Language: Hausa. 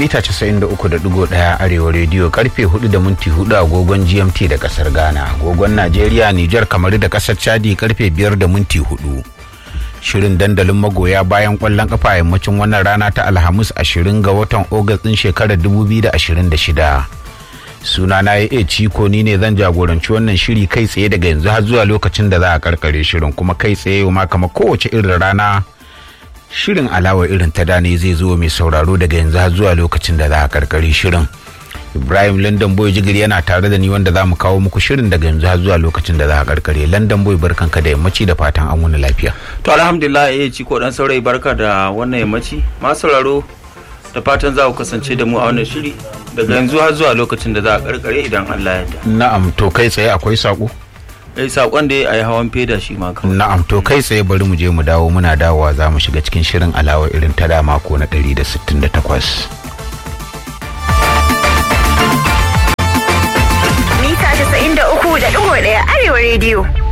mita 93.1 Arewa Radio karfe 4:04 agogon GMT da kasar Ghana, agogon Najeriya, Nijar, Kamaru da kasar Chadi karfe 5:04. Shirin dandalin magoya bayan kwallon kafa a yammacin wannan rana ta Alhamis 20 ga watan Agusta din shekarar 2026. Sunana ya Ciko, ni ne zan jagoranci wannan shiri kai tsaye daga yanzu har zuwa lokacin da za a karkare shirin, kuma kai tsaye ma kamar kowace irin rana shirin alawa irin ta dane zai zo mai sauraro daga yanzu har zuwa lokacin da za a karkare shirin. Ibrahim London Boy Jigiri yana tare da ni wanda za mu kawo muku shirin daga yanzu har zuwa lokacin da za a karkare. London Boy, barkanka da yammaci da fatan an wuni lafiya. To alhamdulillah, Ciko dan saurayi, barka da wannan yammaci. Masu sauraro da fatan za ku kasance da mu a wannan shiri daga yanzu har zuwa lokacin da za a karkare idan Allah ya yarda. Na'am, to kai tsaye akwai sako? Sakon da ya yi hawan feda shi ma kawai. Na'am, to kai tsaye bari mu je mu dawo, muna dawowa za mu shiga cikin shirin alawa irin ta da mako na 168. Mita 93.1 Arewa Radio.